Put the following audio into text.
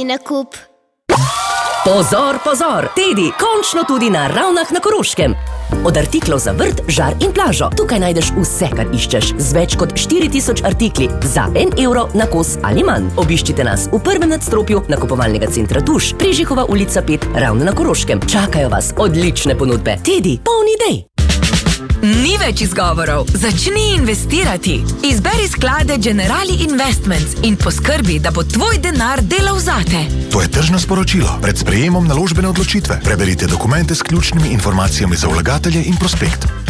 Pozni nakup. Pozor, pozor! Tedi, končno tudi na Ravnah na Koroškem. Od artiklov za vrt, žar in plažo. Tukaj najdeš vse, kar iščeš, z več kot 4000 artikli za 1 evro na kos ali manj. Obiščite nas v prvem nadstropju nakupovalnega centra Tuš, Prižihova ulica 5, Ravne na Koroškem. Čakajo vas odlične ponudbe. Tedi, polni idej! Ni več izgovorov. Začni investirati. Izberi sklade Generali Investments in poskrbi, da bo tvoj denar delal zate. To je tržno sporočilo. Pred sprejemom naložbene odločitve preberite dokumente s ključnimi informacijami za vlagatelje in prospekt.